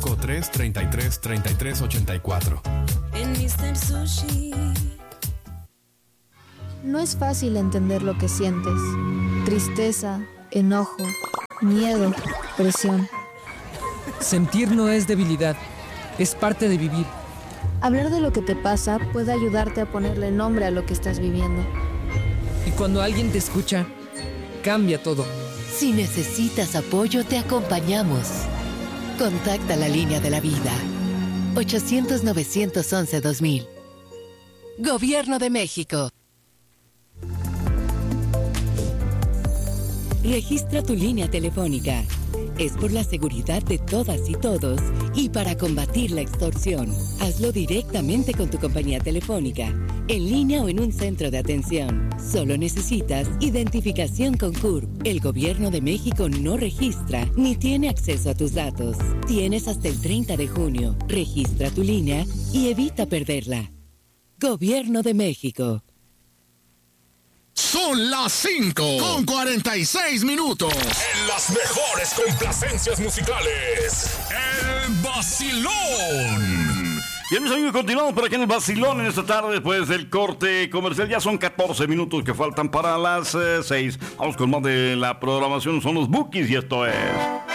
553-33-33-84. En Mr. Sushi. No es fácil entender lo que sientes. Tristeza, enojo, miedo, presión. Sentir no es debilidad, es parte de vivir. Hablar de lo que te pasa puede ayudarte a ponerle nombre a lo que estás viviendo. Y cuando alguien te escucha, cambia todo. Si necesitas apoyo, te acompañamos. Contacta la línea de la vida. 800-911-2000. Gobierno de México. Registra tu línea telefónica. Es por la seguridad de todas y todos y para combatir la extorsión. Hazlo directamente con tu compañía telefónica, en línea o en un centro de atención. Solo necesitas identificación con CURP. El Gobierno de México no registra ni tiene acceso a tus datos. Tienes hasta el 30 de junio. Registra tu línea y evita perderla. Gobierno de México. Son las 5:46 minutos. En las mejores complacencias musicales, El Vacilón. Bien, mis amigos, continuamos por aquí en El Vacilón en esta tarde después del corte comercial. Ya son 14 minutos que faltan para las 6. Vamos con más de la programación. Son los Bukis y esto es